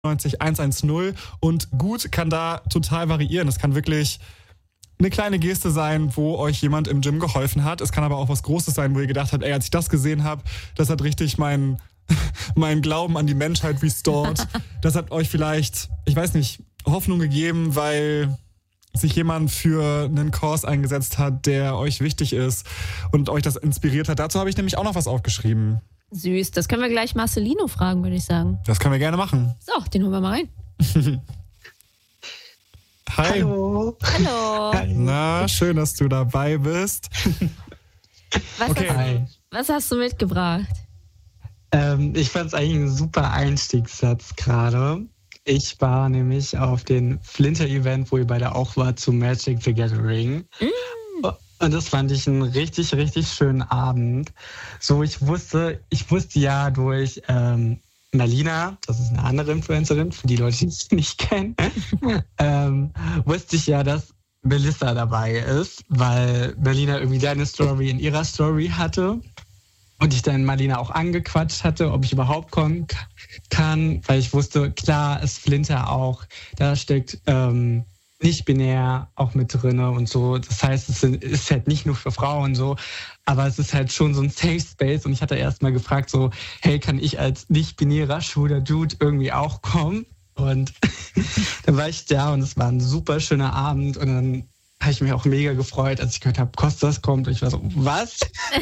90 110 und gut kann da total variieren. Es kann wirklich eine kleine Geste sein, wo euch jemand im Gym geholfen hat. Es kann aber auch was Großes sein, wo ihr gedacht habt, ey, als ich das gesehen habe, das hat richtig meinen Glauben an die Menschheit restored. Das hat euch vielleicht, ich weiß nicht, Hoffnung gegeben, weil sich jemand für einen Kurs eingesetzt hat, der euch wichtig ist und euch das inspiriert hat. Dazu habe ich nämlich auch noch was aufgeschrieben. Süß, das können wir gleich Marcelino fragen, würde ich sagen. Das können wir gerne machen. So, den holen wir mal rein. Hi. Hallo. Hallo. Na, schön, dass du dabei bist. Was hast du mitgebracht? Ich fand es eigentlich ein super Einstiegssatz gerade. Ich war nämlich auf den Flinter-Event, wo ihr beide auch wart, zu Magic the Gathering. Und das fand ich einen richtig, richtig schönen Abend. So, ich wusste ja durch Melina, das ist eine andere Influencerin, für die Leute, die es nicht kennen, wusste ich ja, dass Melissa dabei ist, weil Melina irgendwie deine Story in ihrer Story hatte. Und ich dann Marlena auch angequatscht hatte, ob ich überhaupt kommen kann, weil ich wusste, klar ist Flinter auch, da steckt nicht-binär auch mit drin und so. Das heißt, es ist halt nicht nur für Frauen so, aber es ist halt schon so ein Safe Space. Und ich hatte erst mal gefragt so, hey, kann ich als nicht-binärer schwuler Dude irgendwie auch kommen? Und dann war ich da und es war ein super schöner Abend und dann habe ich mich auch mega gefreut, als ich gehört habe, Kostas kommt. Und ich war so, was?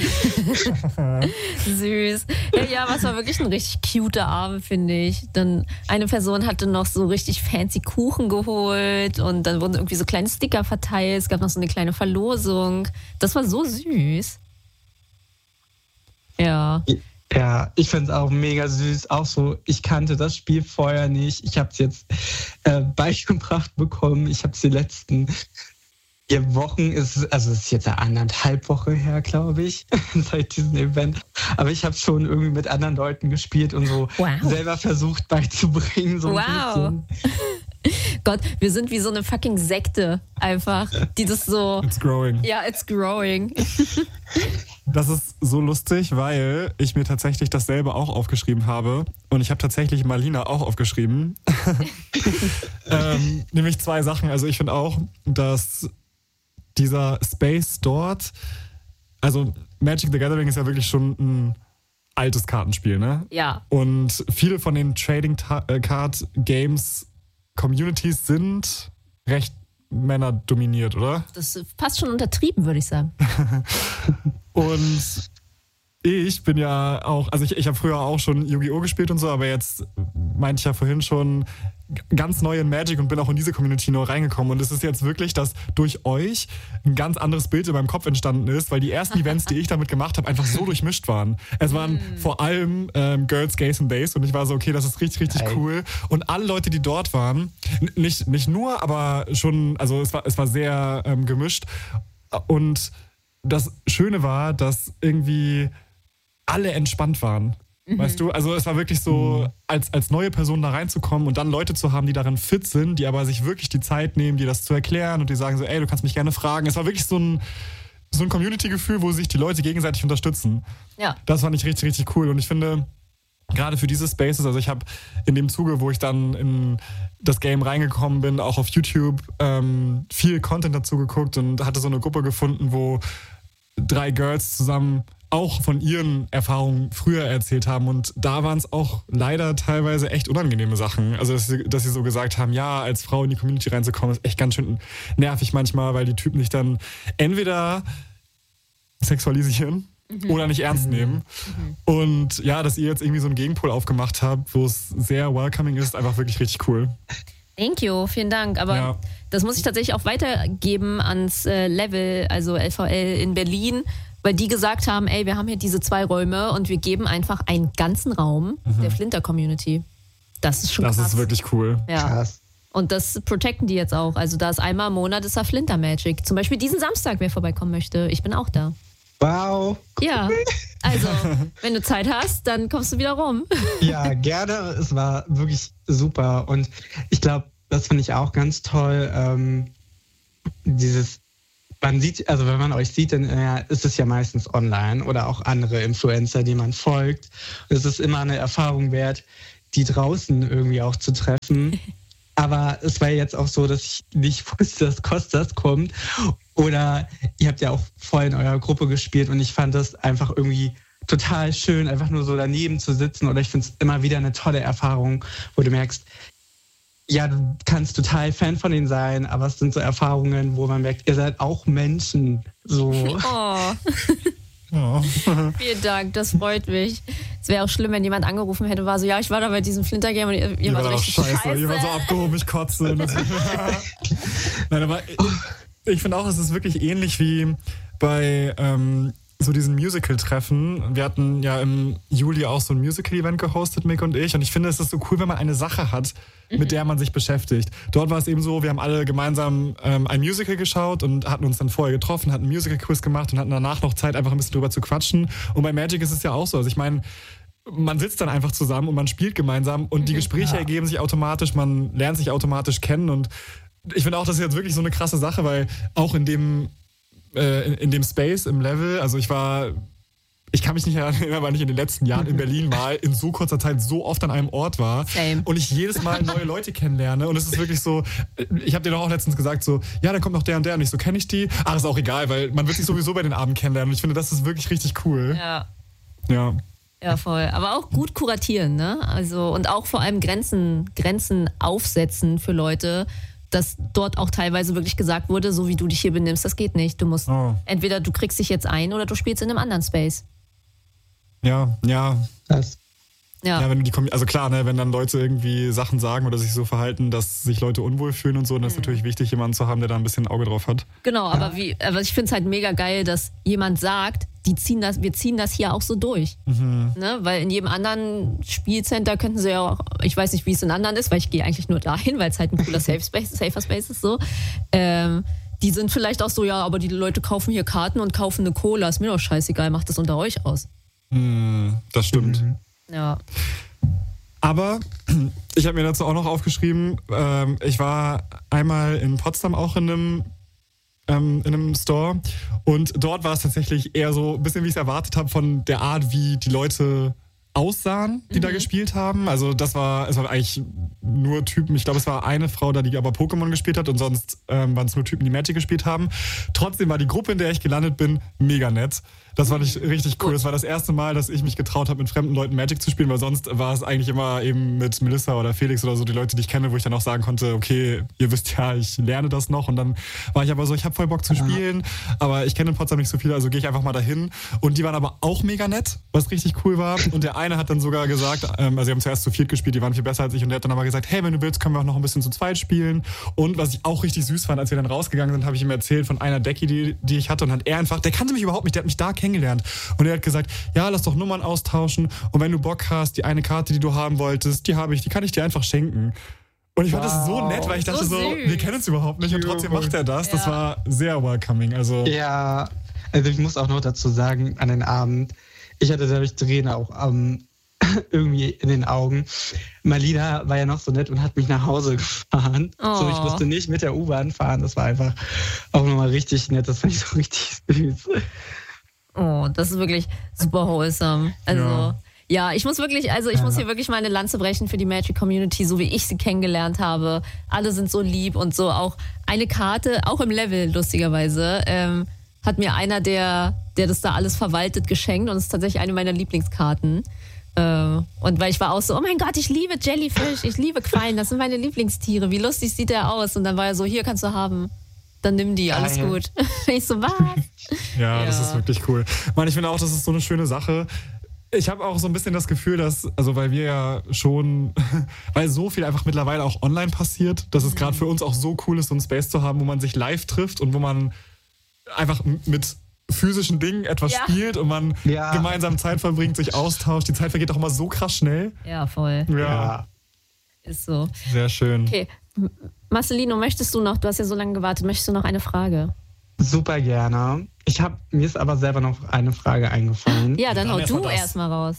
Süß. Ja, aber es war wirklich ein richtig cuter Abend, finde ich. Dann eine Person hatte noch so richtig fancy Kuchen geholt und dann wurden irgendwie so kleine Sticker verteilt. Es gab noch so eine kleine Verlosung. Das war so süß. Ja. Ja, ich finde es auch mega süß. Auch so, ich kannte das Spiel vorher nicht. Ich habe es jetzt beigebracht bekommen. Ich habe es die letzten 4 Wochen, es ist jetzt eine 1,5 Woche her, glaube ich, seit diesem Event. Aber ich habe schon irgendwie mit anderen Leuten gespielt und so selber versucht beizubringen. So ein bisschen. Gott, wir sind wie so eine fucking Sekte einfach, die das so... It's growing. Ja, it's growing. Das ist so lustig, weil ich mir tatsächlich dasselbe auch aufgeschrieben habe. Und ich habe tatsächlich Marlina auch aufgeschrieben. Nämlich 2 Sachen. Also ich finde auch, dass dieser Space dort, also Magic the Gathering ist ja wirklich schon ein altes Kartenspiel, ne? Ja. Und viele von den Trading Card Games Communities sind recht männerdominiert, oder? Das passt schon untertrieben, würde ich sagen. Und ich bin ja auch, also ich habe früher auch schon Yu-Gi-Oh! Gespielt und so, aber jetzt meinte ich ja vorhin schon ganz neu in Magic und bin auch in diese Community neu reingekommen. Und es ist jetzt wirklich, dass durch euch ein ganz anderes Bild in meinem Kopf entstanden ist, weil die ersten Events, die ich damit gemacht habe, einfach so durchmischt waren. Es waren vor allem Girls, Gays und Days und ich war so, okay, das ist richtig, richtig cool. Und alle Leute, die dort waren, nicht nur, aber schon, also es war sehr gemischt. Und das Schöne war, dass irgendwie alle entspannt waren. Weißt du, also es war wirklich so, als neue Person da reinzukommen und dann Leute zu haben, die darin fit sind, die aber sich wirklich die Zeit nehmen, dir das zu erklären und die sagen so, ey, du kannst mich gerne fragen. Es war wirklich so ein Community-Gefühl, wo sich die Leute gegenseitig unterstützen. Ja. Das fand ich richtig, richtig cool und ich finde, gerade für diese Spaces, also ich habe in dem Zuge, wo ich dann in das Game reingekommen bin, auch auf YouTube viel Content dazu geguckt und hatte so eine Gruppe gefunden, wo 3 Girls zusammen auch von ihren Erfahrungen früher erzählt haben und da waren es auch leider teilweise echt unangenehme Sachen. Also dass sie so gesagt haben, ja, als Frau in die Community reinzukommen, ist echt ganz schön nervig manchmal, weil die Typen dich dann entweder sexualisieren oder nicht ernst nehmen. Und ja, dass ihr jetzt irgendwie so einen Gegenpol aufgemacht habt, wo es sehr welcoming ist, einfach wirklich richtig cool. Thank you, vielen Dank. Aber das muss ich tatsächlich auch weitergeben ans Level, also LVL in Berlin, weil die gesagt haben, ey, wir haben hier diese 2 Räume und wir geben einfach einen ganzen Raum der Flinter-Community. Das ist schon krass. Das ist wirklich cool. Ja. Krass. Und das protecten die jetzt auch. Also da ist einmal im Monat ist da Flinter Magic. Zum Beispiel diesen Samstag, wer vorbeikommen möchte. Ich bin auch da. Wow. Ja, also wenn du Zeit hast, dann kommst du wieder rum. Ja, gerne. Es war wirklich super. Und ich glaube, das finde ich auch ganz toll. Man sieht, also wenn man euch sieht, dann ist es ja meistens online oder auch andere Influencer, die man folgt. Und es ist immer eine Erfahrung wert, die draußen irgendwie auch zu treffen. Aber es war jetzt auch so, dass ich nicht wusste, dass Kostas kommt. Oder ihr habt ja auch voll in eurer Gruppe gespielt und ich fand das einfach irgendwie total schön, einfach nur so daneben zu sitzen. Oder ich finde es immer wieder eine tolle Erfahrung, wo du merkst, ja, du kannst total Fan von ihnen sein, aber es sind so Erfahrungen, wo man merkt, ihr seid auch Menschen. So. Oh. Ja. Vielen Dank, das freut mich. Es wäre auch schlimm, wenn jemand angerufen hätte, war so, ja, ich war da bei diesem Flinter-Game und ihr war so richtig scheiße. Ihr war so abgehoben, ich kotze. Nein, aber ich finde auch, es ist wirklich ähnlich wie bei so diesen Musical-Treffen. Wir hatten ja im Juli auch so ein Musical-Event gehostet, Mick und ich. Und ich finde, es ist so cool, wenn man eine Sache hat, mit der man sich beschäftigt. Dort war es eben so, wir haben alle gemeinsam ein Musical geschaut und hatten uns dann vorher getroffen, hatten einen Musical-Quiz gemacht und hatten danach noch Zeit, einfach ein bisschen drüber zu quatschen. Und bei Magic ist es ja auch so. Also ich meine, man sitzt dann einfach zusammen und man spielt gemeinsam und die Gespräche ergeben sich automatisch, man lernt sich automatisch kennen. Und ich finde auch, das ist jetzt wirklich so eine krasse Sache, weil auch in dem Space, im Level, also ich kann mich nicht erinnern, weil ich in den letzten Jahren in Berlin mal in so kurzer Zeit so oft an einem Ort war. Same. Und ich jedes Mal neue Leute kennenlerne und es ist wirklich so, ich habe dir doch auch letztens gesagt so, ja, dann kommt noch der und der und ich so, kenne ich die? Ach, ist auch egal, weil man wird sich sowieso bei den Abend kennenlernen und ich finde, das ist wirklich richtig cool. Ja. Ja. Ja, voll. Aber auch gut kuratieren, ne? Also, und auch vor allem Grenzen aufsetzen für Leute, dass dort auch teilweise wirklich gesagt wurde, so wie du dich hier benimmst, das geht nicht. Du musst entweder du kriegst dich jetzt ein oder du spielst in einem anderen Space. Ja. Das. Ja, wenn du also klar, ne, wenn dann Leute irgendwie Sachen sagen oder sich so verhalten, dass sich Leute unwohl fühlen und so, dann ist natürlich wichtig, jemanden zu haben, der da ein bisschen ein Auge drauf hat. Genau, aber ich finde es halt mega geil, dass jemand sagt, wir ziehen das hier auch so durch. Ne? Weil in jedem anderen Spielcenter könnten sie ja auch, ich weiß nicht, wie es in anderen ist, weil ich gehe eigentlich nur dahin, weil es halt ein cooler Safer Space ist so. Die sind vielleicht auch so, ja, aber die Leute kaufen hier Karten und kaufen eine Cola, ist mir doch scheißegal, macht das unter euch aus. Das stimmt. Ja. Aber ich habe mir dazu auch noch aufgeschrieben, ich war einmal in Potsdam auch in einem Store und dort war es tatsächlich eher so ein bisschen, wie ich es erwartet habe, von der Art, wie die Leute aussahen, die da gespielt haben. Also es war eigentlich nur Typen, ich glaube, es war eine Frau da, die aber Pokémon gespielt hat und sonst waren es nur Typen, die Magic gespielt haben. Trotzdem war die Gruppe, in der ich gelandet bin, mega nett. Das fand ich richtig cool. Das war das erste Mal, dass ich mich getraut habe, mit fremden Leuten Magic zu spielen, weil sonst war es eigentlich immer eben mit Melissa oder Felix oder so die Leute, die ich kenne, wo ich dann auch sagen konnte, okay, ihr wisst ja, ich lerne das noch. Und dann war ich aber so, ich habe voll Bock zu spielen, aber ich kenne in Potsdam nicht so viel, also gehe ich einfach mal dahin. Und die waren aber auch mega nett, was richtig cool war. Und der eine hat dann sogar gesagt, also sie haben zuerst zu viert gespielt, die waren viel besser als ich. Und der hat dann aber gesagt, hey, wenn du willst, können wir auch noch ein bisschen zu zweit spielen. Und was ich auch richtig süß fand, als wir dann rausgegangen sind, habe ich ihm erzählt von einer Decky, die ich hatte. Und hat er einfach, der kannte mich überhaupt nicht, der hat mich da kennengelernt. Und er hat gesagt, ja, lass doch Nummern austauschen und wenn du Bock hast, die eine Karte, die du haben wolltest, die kann ich dir einfach schenken. Und ich fand das so nett, weil ich dachte so, wir kennen uns überhaupt nicht und trotzdem macht er das. Ja. Das war sehr welcoming. Also ja, also ich muss auch noch dazu sagen, an den Abend, ich hatte dadurch Tränen auch irgendwie in den Augen. Malina war ja noch so nett und hat mich nach Hause gefahren. Oh. So, ich musste nicht mit der U-Bahn fahren. Das war einfach auch nochmal richtig nett. Das fand ich so richtig süß. Oh, das ist wirklich super wholesome. Also, ja, ich muss hier wirklich mal eine Lanze brechen für die Magic Community, so wie ich sie kennengelernt habe. Alle sind so lieb und so. Auch eine Karte, auch im Level, lustigerweise, hat mir einer, der das da alles verwaltet, geschenkt und es ist tatsächlich eine meiner Lieblingskarten. Und weil ich war auch so, oh mein Gott, ich liebe Jellyfish, ich liebe Quallen, das sind meine Lieblingstiere. Wie lustig sieht der aus? Und dann war er so, hier kannst du haben. Dann nimm die, alles gut. Ich so, was? Ja, das ist wirklich cool. Ich finde auch, das ist so eine schöne Sache. Ich habe auch so ein bisschen das Gefühl, dass, also weil wir ja schon, weil so viel einfach mittlerweile auch online passiert, dass es gerade für uns auch so cool ist, so einen Space zu haben, wo man sich live trifft und wo man einfach mit physischen Dingen etwas spielt und man gemeinsam Zeit verbringt, sich austauscht. Die Zeit vergeht auch immer so krass schnell. Ja, voll. Ja. Ist so. Sehr schön. Okay. Marcelino, du hast ja so lange gewartet, möchtest du noch eine Frage? Super gerne. Mir ist aber selber noch eine Frage eingefallen. Ja, dann hau du erstmal raus.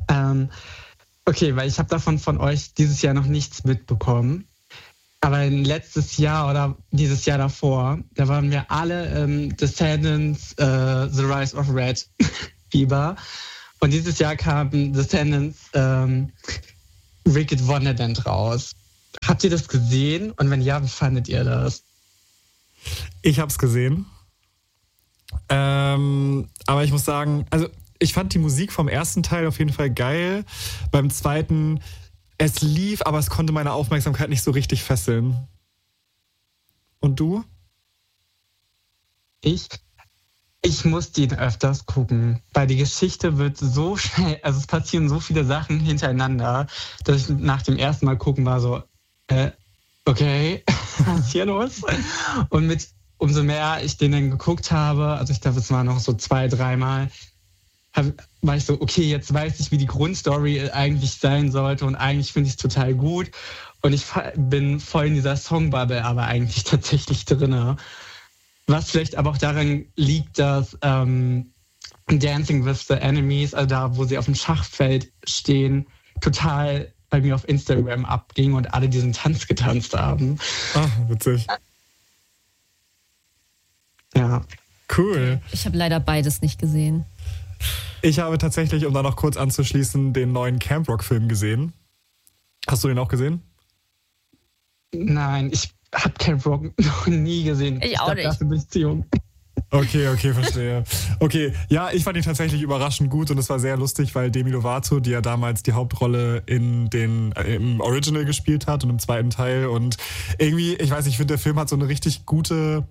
Okay, weil ich habe davon von euch dieses Jahr noch nichts mitbekommen. Aber letztes Jahr oder dieses Jahr davor, da waren wir alle Descendants, The Rise of Red Fieber. Und dieses Jahr kam Descendants Wicked Wonderland raus. Habt ihr das gesehen? Und wenn ja, wie fandet ihr das? Ich hab's gesehen. Aber ich muss sagen, also ich fand die Musik vom ersten Teil auf jeden Fall geil. Beim zweiten, es lief, aber es konnte meine Aufmerksamkeit nicht so richtig fesseln. Und du? Ich muss den öfters gucken, weil die Geschichte wird so schnell, also es passieren so viele Sachen hintereinander, dass ich nach dem ersten Mal gucken war so, okay, was ist hier los? Und umso mehr ich den dann geguckt habe, also ich glaube, es war noch so 2-3 Mal, war ich so, okay, jetzt weiß ich, wie die Grundstory eigentlich sein sollte und eigentlich finde ich es total gut. Und ich bin voll in dieser Songbubble aber eigentlich tatsächlich drinne. Was vielleicht aber auch daran liegt, dass Dancing with the Enemies, also da, wo sie auf dem Schachfeld stehen, total bei mir auf Instagram abging und alle diesen Tanz getanzt haben. Ach, witzig. Ja. Cool. Ich habe leider beides nicht gesehen. Ich habe tatsächlich, um da noch kurz anzuschließen, den neuen Camp Rock-Film gesehen. Hast du den auch gesehen? Nein, ich habe Camp Rock noch nie gesehen. Ich auch nicht. Dafür bin ich zu jung. Okay, verstehe. Okay, ja, ich fand ihn tatsächlich überraschend gut und es war sehr lustig, weil Demi Lovato, die ja damals die Hauptrolle im Original gespielt hat und im zweiten Teil und irgendwie, ich weiß nicht, ich finde, der Film hat so eine richtig gute,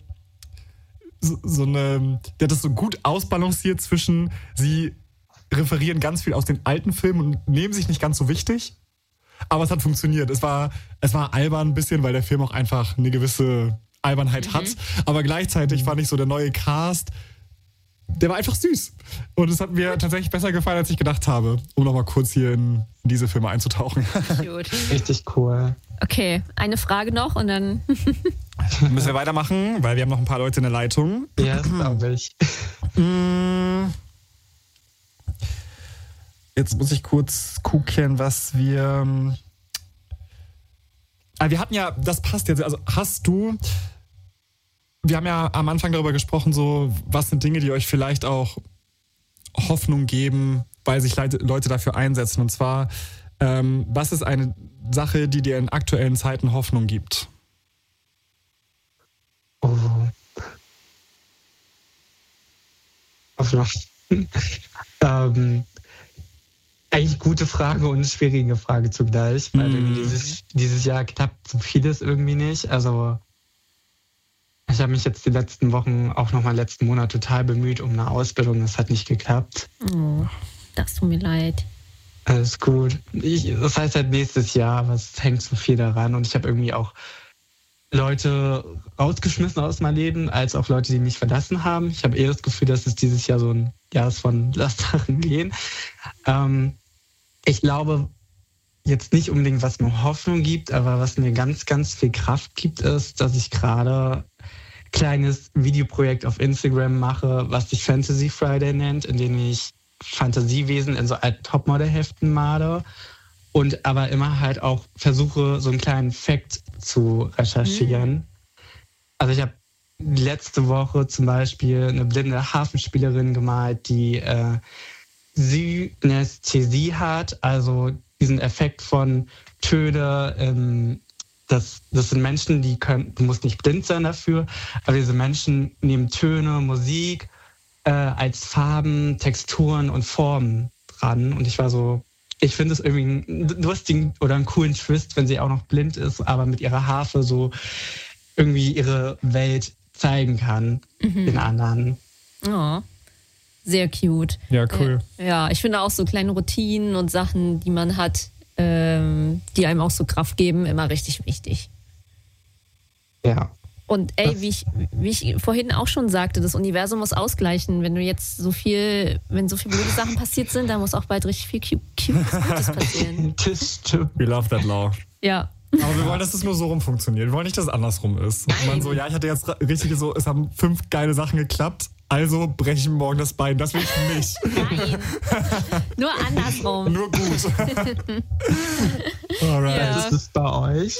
der hat das so gut ausbalanciert zwischen, sie referieren ganz viel aus den alten Filmen und nehmen sich nicht ganz so wichtig, aber es hat funktioniert. Es war albern ein bisschen, weil der Film auch einfach eine gewisse Albernheit hat, aber gleichzeitig fand ich so der neue Cast, der war einfach süß. Und es hat mir tatsächlich besser gefallen, als ich gedacht habe, um nochmal kurz hier in diese Filme einzutauchen. Gut. Richtig cool. Okay, eine Frage noch und dann... Müssen wir weitermachen, weil wir haben noch ein paar Leute in der Leitung. Ja, das glaube ich. Jetzt muss ich kurz gucken, was wir... Wir hatten ja, das passt jetzt, also wir haben ja am Anfang darüber gesprochen, so, was sind Dinge, die euch vielleicht auch Hoffnung geben, weil sich Leute dafür einsetzen. Und zwar, was ist eine Sache, die dir in aktuellen Zeiten Hoffnung gibt? Oh. Eigentlich gute Frage und eine schwierige Frage zugleich, weil dieses Jahr klappt so vieles irgendwie nicht. Also ich habe mich jetzt die letzten Wochen, auch nochmal letzten Monat total bemüht um eine Ausbildung. Das hat nicht geklappt. Oh, das tut mir leid. Alles gut. Das heißt halt nächstes Jahr, aber es hängt so viel daran. Und ich habe irgendwie auch Leute rausgeschmissen aus meinem Leben, als auch Leute, die mich verlassen haben. Ich habe eher das Gefühl, dass es dieses Jahr so ein Jahr ist von Lass Sachen gehen. Ich glaube jetzt nicht unbedingt, was mir Hoffnung gibt, aber was mir ganz, ganz viel Kraft gibt, ist, dass ich gerade ein kleines Videoprojekt auf Instagram mache, was sich Fantasy Friday nennt, in dem ich Fantasiewesen in so alten Topmodel-Heften male und aber immer halt auch versuche, so einen kleinen Fact zu recherchieren. Also ich habe letzte Woche zum Beispiel eine blinde Harfenspielerin gemalt, die Synästhesie hat, also diesen Effekt von Töne. Das sind Menschen, du musst nicht blind sein dafür, aber diese Menschen nehmen Töne, Musik als Farben, Texturen und Formen dran. Und ich war so, ich finde es irgendwie einen lustigen oder einen coolen Twist, wenn sie auch noch blind ist, aber mit ihrer Harfe so irgendwie ihre Welt zeigen kann den anderen. Oh, sehr cute. Ja, cool. Ja, ich finde auch so kleine Routinen und Sachen, die man hat, die einem auch so Kraft geben, immer richtig wichtig. Ja. Und wie ich vorhin auch schon sagte, das Universum muss ausgleichen. Wenn wenn so viele blöde Sachen passiert sind, dann muss auch bald richtig viel Gutes passieren. We love that law. Ja. Aber wir wollen, dass es nur so rum funktioniert. Wir wollen nicht, dass es andersrum ist. Und man so, ja, ich hatte jetzt richtig so, es haben 5 geile Sachen geklappt, also breche ich mir morgen das Bein. Das will ich nicht. Nein. Nur andersrum. Nur gut. Alright. Ja. Was ist es bei euch?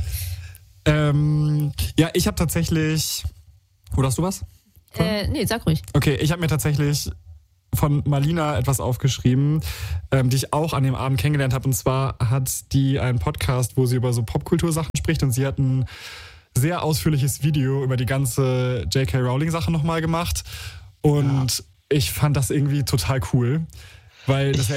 Ja, ich habe tatsächlich... Oder hast du was? Nee, sag ruhig. Okay, ich habe mir tatsächlich von Marlina etwas aufgeschrieben, die ich auch an dem Abend kennengelernt habe. Und zwar hat die einen Podcast, wo sie über so Popkultursachen spricht. Und sie hat ein sehr ausführliches Video über die ganze J.K. Rowling-Sache nochmal gemacht. Und ich fand das irgendwie total cool, weil das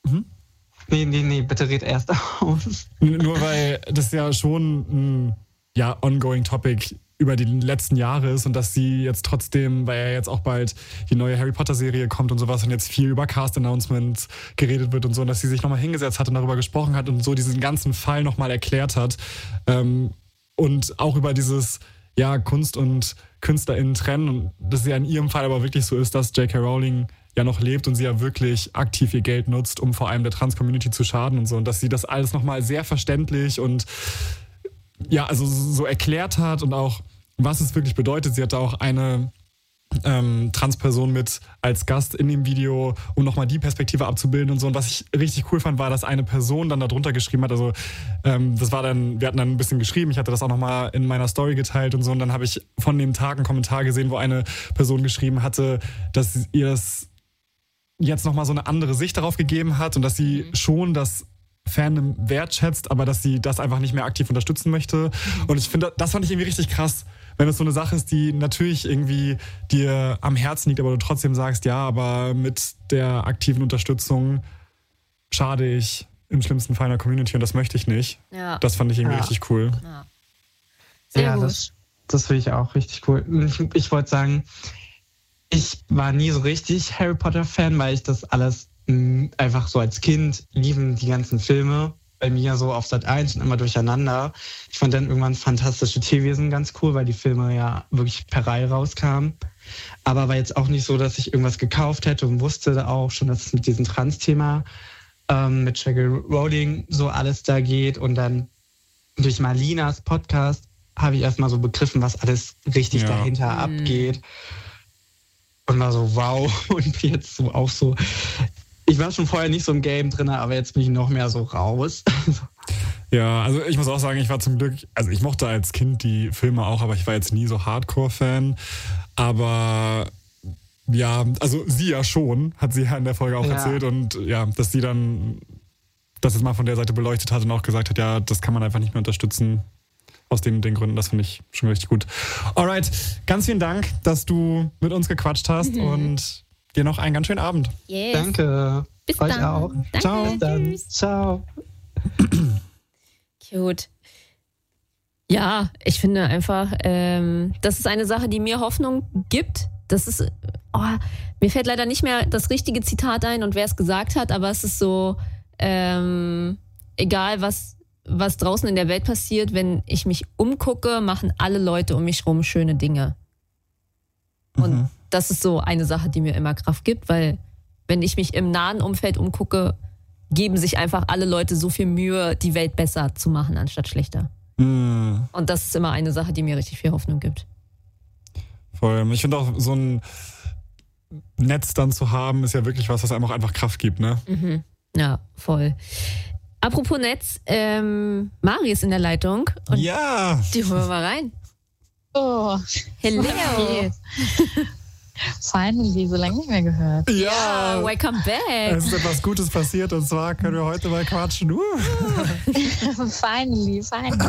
Nee, bitte red erst aus. Nur weil das ja schon ein ongoing Topic über die letzten Jahre ist und dass sie jetzt trotzdem, weil ja jetzt auch bald die neue Harry Potter Serie kommt und sowas und jetzt viel über Cast-Announcements geredet wird und so, und dass sie sich nochmal hingesetzt hat und darüber gesprochen hat und so diesen ganzen Fall nochmal erklärt hat. Und auch über dieses, Kunst und KünstlerInnen trennen, und dass es ja in ihrem Fall aber wirklich so ist, dass J.K. Rowling ja noch lebt und sie ja wirklich aktiv ihr Geld nutzt, um vor allem der Trans-Community zu schaden und so, und dass sie das alles nochmal sehr verständlich und also so erklärt hat und auch, was es wirklich bedeutet. Sie hatte auch eine Transperson mit als Gast in dem Video, um nochmal die Perspektive abzubilden und so. Und was ich richtig cool fand, war, dass eine Person dann da drunter geschrieben hat, also das war dann, wir hatten dann ein bisschen geschrieben, ich hatte das auch nochmal in meiner Story geteilt und so, und dann habe ich von dem Tag einen Kommentar gesehen, wo eine Person geschrieben hatte, dass ihr das jetzt nochmal so eine andere Sicht darauf gegeben hat und dass sie schon das Fandom wertschätzt, aber dass sie das einfach nicht mehr aktiv unterstützen möchte. Und ich finde, das fand ich irgendwie richtig krass, wenn es so eine Sache ist, die natürlich irgendwie dir am Herzen liegt, aber du trotzdem sagst, aber mit der aktiven Unterstützung schade ich im schlimmsten Fall einer Community und das möchte ich nicht. Ja. Das fand ich irgendwie richtig cool. Ja, sehr gut. Das finde ich auch richtig cool. Ich wollte sagen, ich war nie so richtig Harry Potter-Fan, weil ich das alles einfach so als Kind liefen die ganzen Filme bei mir so auf Sat.1 und immer durcheinander. Ich fand dann irgendwann Fantastische Tierwesen ganz cool, weil die Filme ja wirklich per Reihe rauskamen. Aber war jetzt auch nicht so, dass ich irgendwas gekauft hätte und wusste auch schon, dass es mit diesem Trans-Thema mit J.K. Rowling so alles da geht. Und dann durch Marlinas Podcast habe ich erstmal so begriffen, was alles richtig dahinter abgeht. Und war so, wow. Und jetzt so auch so... Ich war schon vorher nicht so im Game drin, aber jetzt bin ich noch mehr so raus. Ja, also ich muss auch sagen, ich war zum Glück, also ich mochte als Kind die Filme auch, aber ich war jetzt nie so Hardcore-Fan. Aber also sie ja schon, hat sie ja in der Folge auch erzählt, und dass sie dann das jetzt mal von der Seite beleuchtet hat und auch gesagt hat, das kann man einfach nicht mehr unterstützen. Aus den Gründen, das finde ich schon richtig gut. Alright, ganz vielen Dank, dass du mit uns gequatscht hast und dir noch einen ganz schönen Abend. Yes. Danke. Bis euch dann. Auch. Danke. Ciao. Dann. Tschüss. Ciao. Cute. Ja, ich finde einfach, das ist eine Sache, die mir Hoffnung gibt. Das ist, mir fällt leider nicht mehr das richtige Zitat ein und wer es gesagt hat, aber es ist so, egal was draußen in der Welt passiert, wenn ich mich umgucke, machen alle Leute um mich rum schöne Dinge. Und das ist so eine Sache, die mir immer Kraft gibt, weil wenn ich mich im nahen Umfeld umgucke, geben sich einfach alle Leute so viel Mühe, die Welt besser zu machen, anstatt schlechter. Und das ist immer eine Sache, die mir richtig viel Hoffnung gibt. Voll. Ich finde auch, so ein Netz dann zu haben, ist ja wirklich was einem auch einfach Kraft gibt, ne? Ja, voll. Apropos Netz, Mari ist in der Leitung. Und die holen wir mal rein. Oh, hello. Finally, so lange nicht mehr gehört. Ja, welcome back. Es ist etwas Gutes passiert und zwar können wir heute mal quatschen. Finally.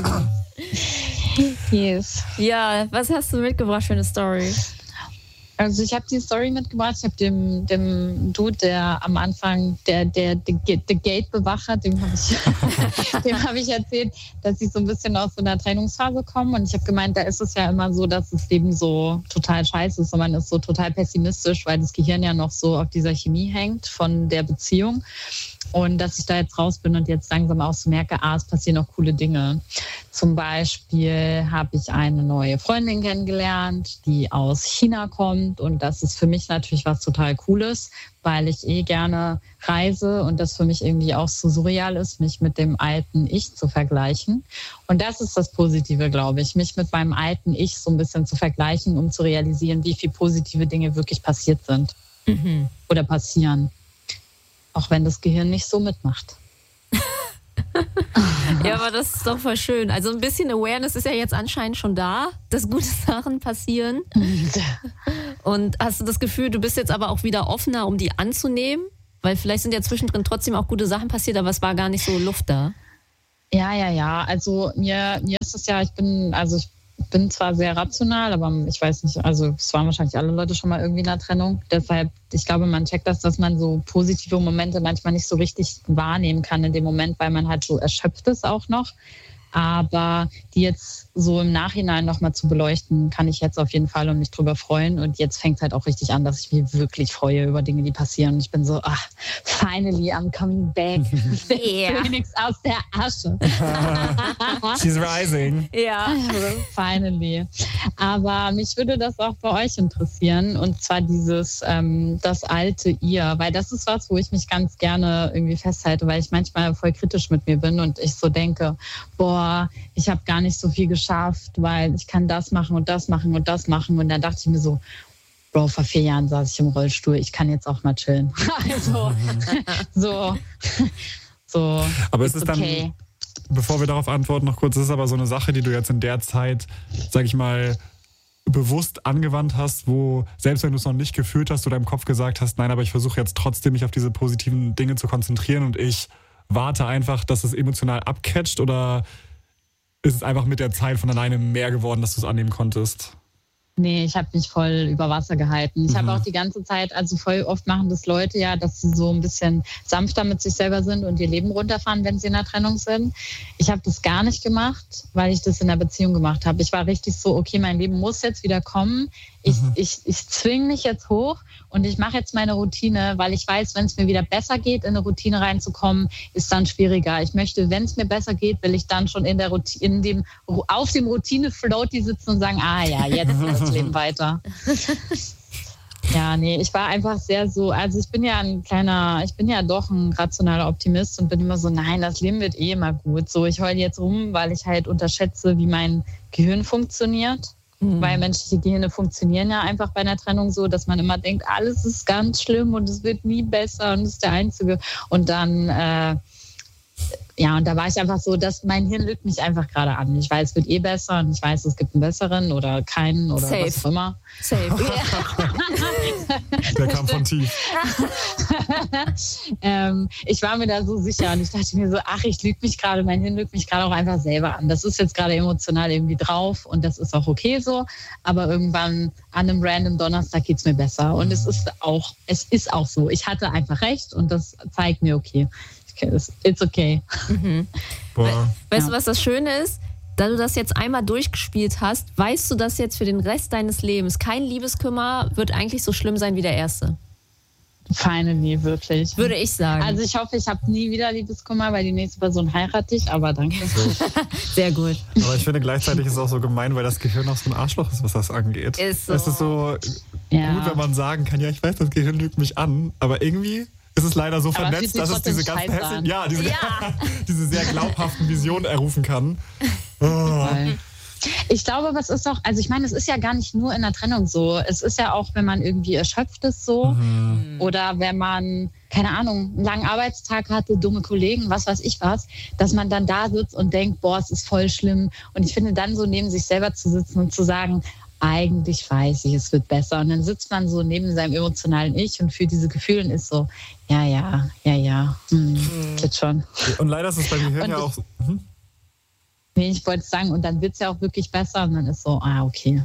Yes. Ja, was hast du mitgebracht für eine Story? Also ich habe die Story mitgebracht. Ich habe dem Dude, der am Anfang der Gate-Bewacher, dem habe ich erzählt, dass ich so ein bisschen aus so einer Trennungsphase komme. Und ich habe gemeint, da ist es ja immer so, dass das Leben so total scheiße ist und man ist so total pessimistisch, weil das Gehirn ja noch so auf dieser Chemie hängt von der Beziehung. Und dass ich da jetzt raus bin und jetzt langsam auch so merke, es passieren auch coole Dinge. Zum Beispiel habe ich eine neue Freundin kennengelernt, die aus China kommt. Und das ist für mich natürlich was total Cooles, weil ich gerne reise und das für mich irgendwie auch so surreal ist, mich mit dem alten Ich zu vergleichen. Und das ist das Positive, glaube ich, mich mit meinem alten Ich so ein bisschen zu vergleichen, um zu realisieren, wie viele positive Dinge wirklich passiert sind oder passieren. Auch wenn das Gehirn nicht so mitmacht. Ja, aber das ist doch voll schön. Also ein bisschen Awareness ist ja jetzt anscheinend schon da, dass gute Sachen passieren. Und hast du das Gefühl, du bist jetzt aber auch wieder offener, um die anzunehmen? Weil vielleicht sind ja zwischendrin trotzdem auch gute Sachen passiert, aber es war gar nicht so Luft da. Ja. Also mir ist es ja, ich bin zwar sehr rational, aber ich weiß nicht, also es waren wahrscheinlich alle Leute schon mal irgendwie in einer Trennung. Deshalb, ich glaube, man checkt das, dass man so positive Momente manchmal nicht so richtig wahrnehmen kann in dem Moment, weil man halt so erschöpft ist auch noch. Aber die jetzt so im Nachhinein nochmal zu beleuchten, kann ich jetzt auf jeden Fall und mich drüber freuen. Und jetzt fängt es halt auch richtig an, dass ich mich wirklich freue über Dinge, die passieren. Und ich bin so, finally, I'm coming back. Yeah. Phoenix aus der Asche. She's rising. Ja. Finally. Aber mich würde das auch bei euch interessieren. Und zwar dieses, das alte Ihr. Weil das ist was, wo ich mich ganz gerne irgendwie festhalte, weil ich manchmal voll kritisch mit mir bin und ich so denke, boah, ich habe gar nicht so viel geschafft, weil ich kann das machen und das machen und das machen. Und dann dachte ich mir so, Bro, vor 4 Jahren saß ich im Rollstuhl, ich kann jetzt auch mal chillen. Also, so. Aber ist es okay. Dann, bevor wir darauf antworten, noch kurz, ist es aber so eine Sache, die du jetzt in der Zeit, sag ich mal, bewusst angewandt hast, wo, selbst wenn du es noch nicht gefühlt hast, du deinem Kopf gesagt hast, nein, aber ich versuche jetzt trotzdem, mich auf diese positiven Dinge zu konzentrieren und ich warte einfach, dass es emotional abcatcht, oder ist es einfach mit der Zeit von alleine mehr geworden, dass du es annehmen konntest? Nee, ich habe mich voll über Wasser gehalten. Ich habe auch die ganze Zeit, also voll oft machen das Leute ja, dass sie so ein bisschen sanfter mit sich selber sind und ihr Leben runterfahren, wenn sie in einer Trennung sind. Ich habe das gar nicht gemacht, weil ich das in der Beziehung gemacht habe. Ich war richtig so, okay, mein Leben muss jetzt wieder kommen. Ich zwinge mich jetzt hoch und ich mache jetzt meine Routine, weil ich weiß, wenn es mir wieder besser geht, in eine Routine reinzukommen, ist dann schwieriger. Ich möchte, wenn es mir besser geht, will ich dann schon auf dem Routine-Floaty sitzen und sagen, ja, jetzt ist das Leben weiter. Ja, nee, ich war einfach sehr so, also ich bin ja doch ein rationaler Optimist und bin immer so, nein, das Leben wird immer gut. So, ich heule jetzt rum, weil ich halt unterschätze, wie mein Gehirn funktioniert. Weil menschliche Gehirne funktionieren ja einfach bei einer Trennung so, dass man immer denkt, alles ist ganz schlimm und es wird nie besser und es ist der Einzige. Und dann, und da war ich einfach so, dass mein Hirn lügt mich einfach gerade an. Ich weiß, es wird eh besser und ich weiß, es gibt einen besseren oder keinen oder Safe. Was auch immer. Safe. Der kam von tief. Ich war mir da so sicher und ich dachte mir so, ich lüge mich gerade, mein Hirn lügt mich gerade auch einfach selber an. Das ist jetzt gerade emotional irgendwie drauf und das ist auch okay so, aber irgendwann an einem random Donnerstag geht es mir besser und es ist auch so. Ich hatte einfach recht und das zeigt mir, okay, it's okay. Weißt du, was das Schöne ist? Da du das jetzt einmal durchgespielt hast, weißt du, dass jetzt für den Rest deines Lebens kein Liebeskummer wird eigentlich so schlimm sein wie der erste. Finally, wirklich. Würde ich sagen. Also ich hoffe, ich habe nie wieder Liebeskummer, weil die nächste Person heirate ich, aber danke. Sehr gut. Aber ich finde, gleichzeitig ist es auch so gemein, weil das Gehirn auch so ein Arschloch ist, was das angeht. Ist so. Es ist so gut, wenn man sagen kann, ja, ich weiß, das Gehirn lügt mich an, aber irgendwie ist es leider so vernetzt, dass es diese ganzen diese sehr glaubhaften Visionen errufen kann. Oh. Ich glaube, was ist auch, also ich meine, es ist ja gar nicht nur in der Trennung so. Es ist ja auch, wenn man irgendwie erschöpft ist so oder wenn man, keine Ahnung, einen langen Arbeitstag hatte, dumme Kollegen, was weiß ich was, dass man dann da sitzt und denkt, boah, es ist voll schlimm. Und ich finde dann so neben sich selber zu sitzen und zu sagen, eigentlich weiß ich, es wird besser. Und dann sitzt man so neben seinem emotionalen Ich und fühlt diese Gefühle und ist so, ja, geht schon. Und leider ist es beim Gehirn ja auch so. Nee, ich wollte sagen, und dann wird es ja auch wirklich besser und dann ist so, okay.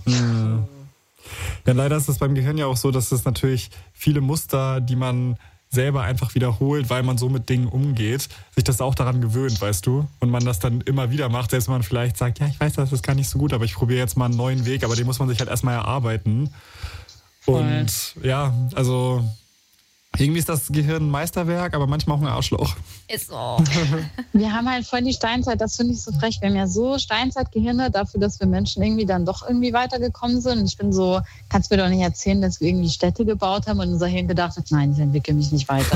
Ja, leider ist es beim Gehirn ja auch so, dass es natürlich viele Muster, die man selber einfach wiederholt, weil man so mit Dingen umgeht, sich das auch daran gewöhnt, weißt du? Und man das dann immer wieder macht, selbst wenn man vielleicht sagt, ja, ich weiß, das ist gar nicht so gut, aber ich probiere jetzt mal einen neuen Weg, aber den muss man sich halt erstmal erarbeiten. Und ja, also irgendwie ist das Gehirn ein Meisterwerk, aber manchmal auch ein Arschloch. Ist so. Wir haben halt voll die Steinzeit, das finde ich so frech. Wir haben ja so Steinzeitgehirne dafür, dass wir Menschen irgendwie dann doch irgendwie weitergekommen sind. Und ich bin so, kannst mir doch nicht erzählen, dass wir irgendwie Städte gebaut haben und unser Hirn gedacht hat, nein, ich entwickle mich nicht weiter.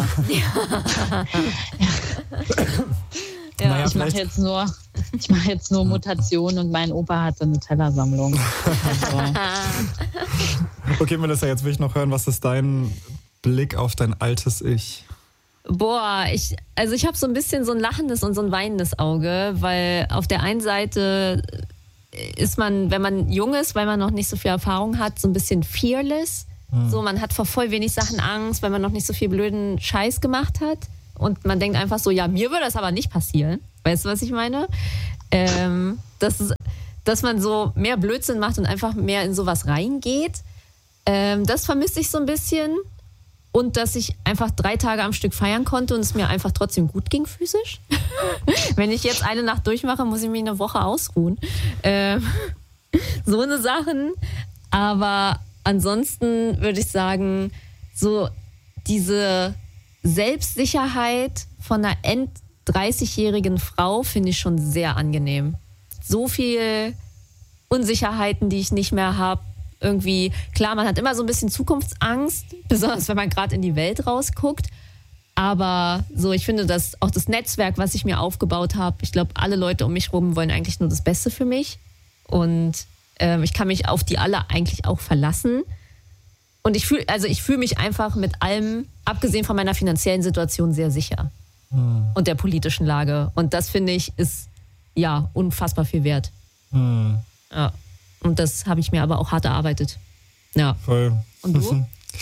Ja, naja, ich mache jetzt nur Mutationen und mein Opa hatte eine Tellersammlung. Also. Okay, Melissa, jetzt will ich noch hören, was ist dein Blick auf dein altes Ich? Boah, ich habe so ein bisschen so ein lachendes und so ein weinendes Auge, weil auf der einen Seite ist man, wenn man jung ist, weil man noch nicht so viel Erfahrung hat, so ein bisschen fearless. So, man hat vor voll wenig Sachen Angst, weil man noch nicht so viel blöden Scheiß gemacht hat. Und man denkt einfach so, ja, mir würde das aber nicht passieren. Weißt du, was ich meine? Dass man so mehr Blödsinn macht und einfach mehr in sowas reingeht. Das vermisse ich so ein bisschen. Und dass ich einfach 3 Tage am Stück feiern konnte und es mir einfach trotzdem gut ging physisch. Wenn ich jetzt eine Nacht durchmache, muss ich mich eine Woche ausruhen. So eine Sachen. Aber ansonsten würde ich sagen, so diese Selbstsicherheit von einer End-30-jährigen Frau finde ich schon sehr angenehm. So viel Unsicherheiten, die ich nicht mehr habe. Irgendwie, klar, man hat immer so ein bisschen Zukunftsangst, besonders wenn man gerade in die Welt rausguckt. Aber so, ich finde, dass auch das Netzwerk, was ich mir aufgebaut habe, ich glaube, alle Leute um mich rum wollen eigentlich nur das Beste für mich. Und ich kann mich auf die alle eigentlich auch verlassen. Und ich fühle mich einfach mit allem, abgesehen von meiner finanziellen Situation, sehr sicher. Und der politischen Lage. Und das, finde ich, ist ja unfassbar viel wert. Ja. Und das habe ich mir aber auch hart erarbeitet. Ja. Voll. Und du?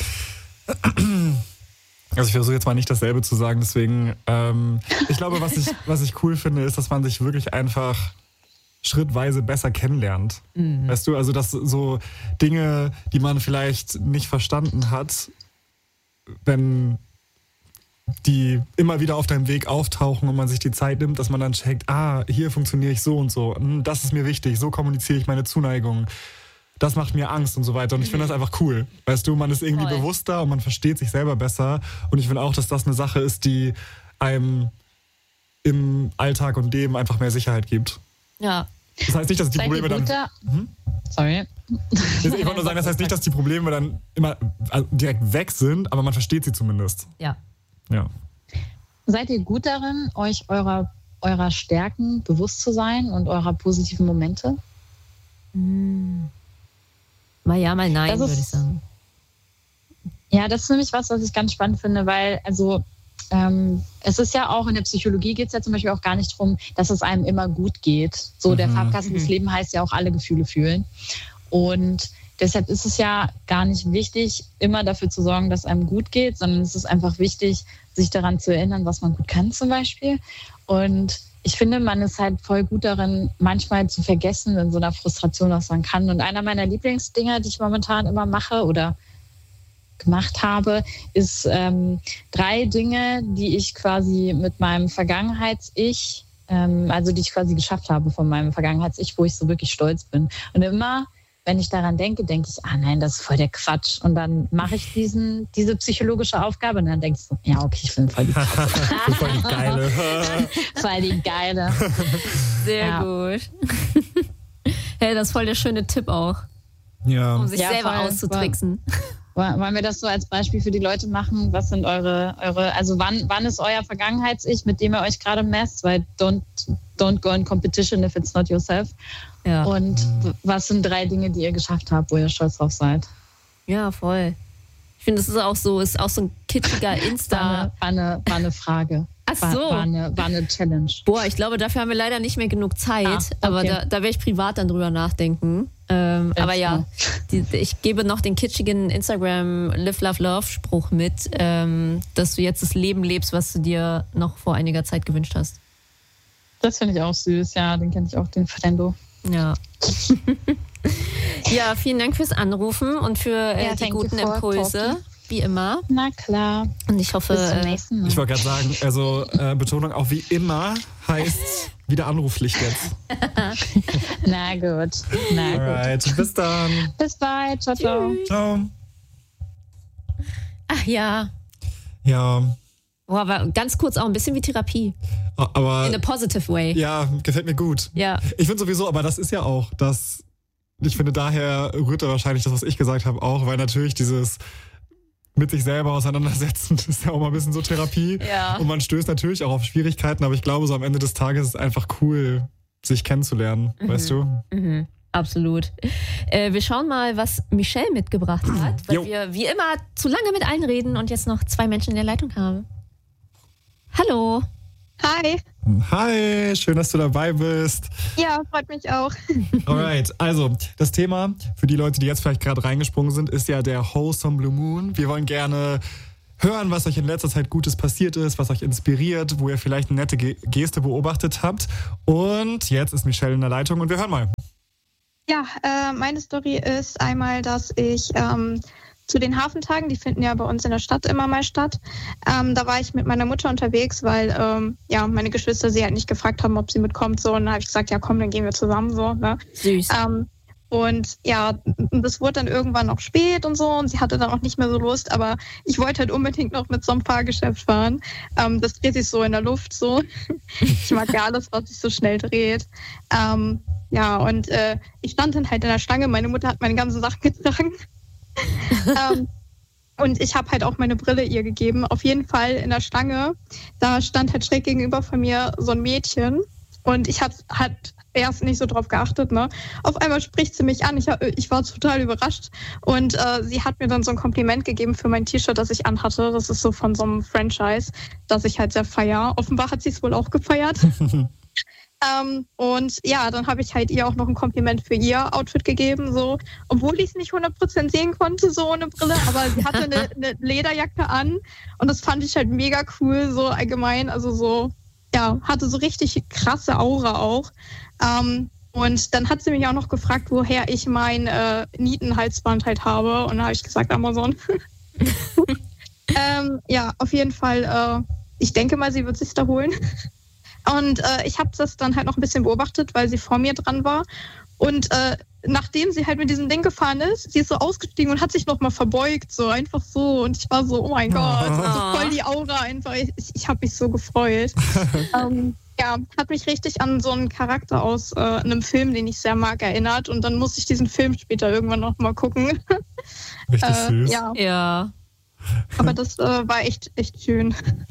Also ich versuche jetzt mal nicht dasselbe zu sagen, deswegen, ich glaube, was ich cool finde, ist, dass man sich wirklich einfach schrittweise besser kennenlernt. Weißt du, also dass so Dinge, die man vielleicht nicht verstanden hat, wenn die immer wieder auf deinem Weg auftauchen und man sich die Zeit nimmt, dass man dann checkt, hier funktioniere ich so und so, das ist mir wichtig, so kommuniziere ich meine Zuneigung, das macht mir Angst und so weiter. Und ich finde das einfach cool. Weißt du, man ist irgendwie bewusster und man versteht sich selber besser. Und ich finde auch, dass das eine Sache ist, die einem im Alltag und Leben einfach mehr Sicherheit gibt. Ja. Das heißt nicht, dass die Probleme dann... Sorry. Ich wollte nur sagen, das heißt nicht, dass die Probleme dann immer direkt weg sind, aber man versteht sie zumindest. Ja. Ja. Seid ihr gut darin, euch eurer Stärken bewusst zu sein und eurer positiven Momente? Mal ja, mal nein, würde ich sagen. Ja, das ist nämlich was ich ganz spannend finde, weil es ist ja auch, in der Psychologie geht es ja zum Beispiel auch gar nicht darum, dass es einem immer gut geht. So, der Farbkasten des Lebens heißt ja auch alle Gefühle fühlen. Und deshalb ist es ja gar nicht wichtig, immer dafür zu sorgen, dass einem gut geht, sondern es ist einfach wichtig, sich daran zu erinnern, was man gut kann zum Beispiel. Und ich finde, man ist halt voll gut darin, manchmal zu vergessen in so einer Frustration, was man kann. Und einer meiner Lieblingsdinger, die ich momentan immer mache oder gemacht habe, ist 3 Dinge, die ich quasi mit meinem Vergangenheits-Ich, also die ich quasi geschafft habe von meinem Vergangenheits-Ich, wo ich so wirklich stolz bin. Und immer, wenn ich daran denke, denke ich, nein, das ist voll der Quatsch. Und dann mache ich diese psychologische Aufgabe und dann denke ich so, ja, okay, ich bin voll die voll die Geile. Voll die Geile. Sehr gut. Hey, das ist voll der schöne Tipp auch. Ja. Um sich selber auszutricksen. Wollen wir das so als Beispiel für die Leute machen? Was sind eure also wann ist euer Vergangenheits-Ich, mit dem ihr euch gerade messt? Weil don't go in competition if it's not yourself. Ja. Und was sind 3 Dinge, die ihr geschafft habt, wo ihr stolz drauf seid? Ja, voll. Ich finde, das ist auch so ein kitschiger Insta. War eine Frage. Ach so. War eine Challenge. Boah, ich glaube, dafür haben wir leider nicht mehr genug Zeit. Okay. Aber da werde ich privat dann drüber nachdenken. Aber ja, ich gebe noch den kitschigen Instagram Live, Love, Love Spruch mit, dass du jetzt das Leben lebst, was du dir noch vor einiger Zeit gewünscht hast. Das finde ich auch süß, ja, den kenne ich auch, den Frendo. Ja. Ja, vielen Dank fürs Anrufen und für die guten Impulse. Talking. Wie immer. Na klar. Und ich hoffe, bis zum nächsten Mal. Ich wollte gerade sagen, also Betonung auch wie immer heißt wieder Anrufpflicht jetzt. Na gut. Alright, bis dann. Bis bald. Ciao, ciao. Ciao. Ach ja. Ja. Boah, aber ganz kurz auch ein bisschen wie Therapie. Aber in a positive way. Ja, gefällt mir gut. Ja. Ich finde sowieso, aber das ist ja auch das, ich finde, daher rührt da wahrscheinlich das, was ich gesagt habe, auch, weil natürlich dieses mit sich selber auseinandersetzen ist ja auch mal ein bisschen so Therapie. Ja. Und man stößt natürlich auch auf Schwierigkeiten, aber ich glaube, so am Ende des Tages ist es einfach cool, sich kennenzulernen, weißt du? Mhm. Absolut. Wir schauen mal, was Michelle mitgebracht hat, weil wir wie immer zu lange mit allen reden und jetzt noch 2 Menschen in der Leitung haben. Hallo. Hi. Hi, schön, dass du dabei bist. Ja, freut mich auch. Alright, also das Thema für die Leute, die jetzt vielleicht gerade reingesprungen sind, ist ja der Wholesome Blue Moon. Wir wollen gerne hören, was euch in letzter Zeit Gutes passiert ist, was euch inspiriert, wo ihr vielleicht eine nette Geste beobachtet habt. Und jetzt ist Michelle in der Leitung und wir hören mal. Ja, meine Story ist einmal, dass ich zu den Hafentagen, die finden ja bei uns in der Stadt immer mal statt, da war ich mit meiner Mutter unterwegs, weil meine Geschwister sie halt nicht gefragt haben, ob sie mitkommt. So, und dann habe ich gesagt, ja komm, dann gehen wir zusammen. So, ne? Süß. Und ja, das wurde dann irgendwann noch spät und so und sie hatte dann auch nicht mehr so Lust, aber ich wollte halt unbedingt noch mit so einem Fahrgeschäft fahren. Das dreht sich so in der Luft so. Ich mag ja alles, was sich so schnell dreht. Ich stand dann halt in der Schlange, meine Mutter hat meine ganzen Sachen getragen. Und ich habe halt auch meine Brille ihr gegeben. Auf jeden Fall in der Schlange, da stand halt schräg gegenüber von mir so ein Mädchen und ich habe halt erst nicht so drauf geachtet. Ne? Auf einmal spricht sie mich an, ich war total überrascht und sie hat mir dann so ein Kompliment gegeben für mein T-Shirt, das ich anhatte. Das ist so von so einem Franchise, das ich halt sehr feiere. Offenbar hat sie es wohl auch gefeiert. Und ja, dann habe ich halt ihr auch noch ein Kompliment für ihr Outfit gegeben, so, obwohl ich es nicht 100% sehen konnte, so ohne Brille, aber sie hatte eine Lederjacke an und das fand ich halt mega cool, so allgemein, also so, ja, hatte so richtig krasse Aura auch. Und dann hat sie mich auch noch gefragt, woher ich mein Nietenhalsband halt habe und da habe ich gesagt, Amazon. Ja, auf jeden Fall, ich denke mal, sie wird sich da holen. Und ich habe das dann halt noch ein bisschen beobachtet, weil sie vor mir dran war. Und nachdem sie halt mit diesem Ding gefahren ist, sie ist so ausgestiegen und hat sich nochmal verbeugt, so einfach so. Und ich war so, oh mein Gott, so voll die Aura einfach. Ich habe mich so gefreut. Hat mich richtig an so einen Charakter aus einem Film, den ich sehr mag, erinnert. Und dann musste ich diesen Film später irgendwann nochmal gucken. Richtig süß. Ja. Aber das war echt schön.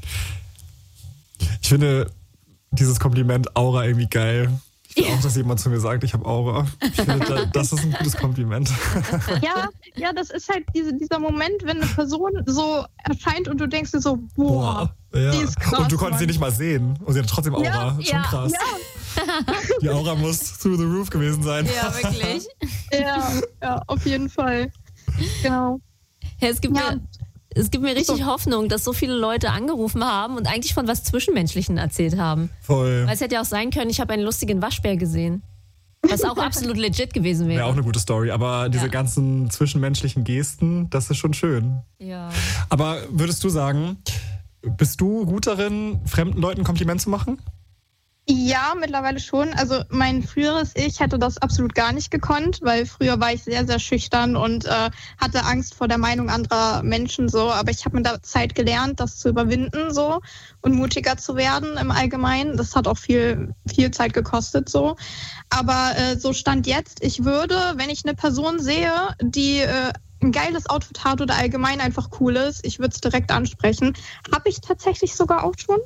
Ich finde dieses Kompliment Aura irgendwie geil. Ich will auch, dass jemand zu mir sagt, ich habe Aura. Ich finde, das ist ein gutes Kompliment. Ja, das ist halt dieser Moment, wenn eine Person so erscheint und du denkst dir so, boah, ja. Die ist krass. Und du konntest sie nicht mal sehen. Und sie hat trotzdem Aura. Schon krass. Ja. Die Aura muss through the roof gewesen sein. Ja, wirklich. Ja, auf jeden Fall. Genau. Ja, es gibt mir richtig Hoffnung, dass so viele Leute angerufen haben und eigentlich von was Zwischenmenschlichen erzählt haben. Voll. Weil es hätte ja auch sein können, ich habe einen lustigen Waschbär gesehen. Was auch absolut legit gewesen wäre. Wäre auch eine gute Story, aber diese ganzen zwischenmenschlichen Gesten, das ist schon schön. Ja. Aber würdest du sagen, bist du gut darin, fremden Leuten Kompliment zu machen? Ja, mittlerweile schon. Also mein früheres Ich hätte das absolut gar nicht gekonnt, weil früher war ich sehr, sehr schüchtern und hatte Angst vor der Meinung anderer Menschen so. Aber ich habe mit der Zeit gelernt, das zu überwinden so und mutiger zu werden im Allgemeinen. Das hat auch viel Zeit gekostet so. Aber so Stand jetzt, ich würde, wenn ich eine Person sehe, die ein geiles Outfit hat oder allgemein einfach cool ist, ich würde es direkt ansprechen. Habe ich tatsächlich sogar auch schon.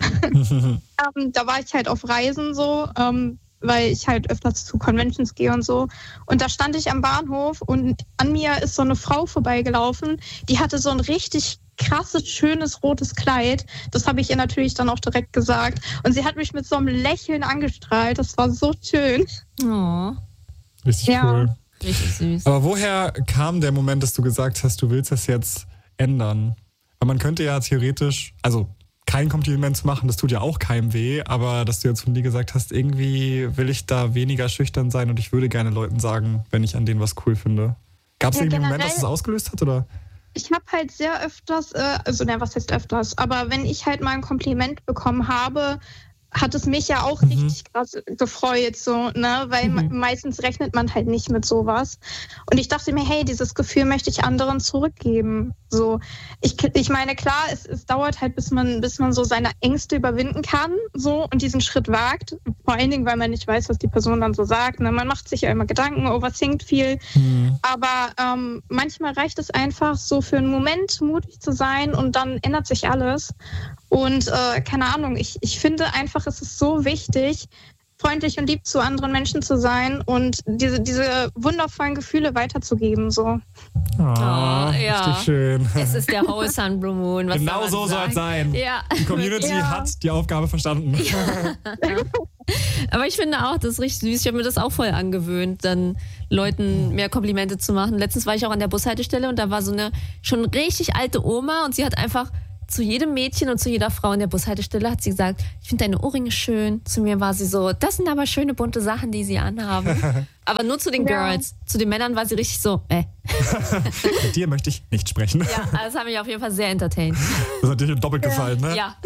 Da war ich halt auf Reisen so, weil ich halt öfters zu Conventions gehe und so. Und da stand ich am Bahnhof und an mir ist so eine Frau vorbeigelaufen, die hatte so ein richtig krasses, schönes rotes Kleid. Das habe ich ihr natürlich dann auch direkt gesagt. Und sie hat mich mit so einem Lächeln angestrahlt. Das war so schön. Oh. Richtig cool. Richtig süß. Aber woher kam der Moment, dass du gesagt hast, du willst das jetzt ändern? Weil man könnte ja theoretisch, also kein Kompliment zu machen, das tut ja auch keinem weh, aber dass du jetzt von dir gesagt hast, irgendwie will ich da weniger schüchtern sein und ich würde gerne Leuten sagen, wenn ich an denen was cool finde. Gab es irgendwie einen Moment, dass es ausgelöst hat, oder? Ich habe halt sehr öfters, was heißt öfters, aber wenn ich halt mal ein Kompliment bekommen habe, hat es mich ja auch richtig krass gefreut, so, ne, weil meistens rechnet man halt nicht mit sowas. Und ich dachte mir, hey, dieses Gefühl möchte ich anderen zurückgeben. So, ich meine, klar, es dauert halt, bis man so seine Ängste überwinden kann, so, und diesen Schritt wagt. Vor allen Dingen, weil man nicht weiß, was die Person dann so sagt. Ne? Man macht sich ja immer Gedanken, overthinkt viel. Aber manchmal reicht es einfach, so für einen Moment mutig zu sein und dann ändert sich alles. Und keine Ahnung, ich finde einfach, es ist so wichtig, freundlich und lieb zu anderen Menschen zu sein und diese wundervollen Gefühle weiterzugeben. So. Ja. Richtig schön. Es ist der Wholesome Blue Moon. Was genau so soll es sein. Ja. Die Community hat die Aufgabe verstanden. Ja. Aber ich finde auch, das ist richtig süß. Ich habe mir das auch voll angewöhnt, dann Leuten mehr Komplimente zu machen. Letztens war ich auch an der Bushaltestelle und da war so eine schon richtig alte Oma und sie hat einfach zu jedem Mädchen und zu jeder Frau in der Bushaltestelle hat sie gesagt, ich finde deine Ohrringe schön. Zu mir war sie so, das sind aber schöne bunte Sachen, die sie anhaben. Aber nur zu den Girls. Zu den Männern war sie richtig so, Mit dir möchte ich nicht sprechen. Ja, das hat mich auf jeden Fall sehr entertained. Das hat dir doppelt gefallen, ne? Ja.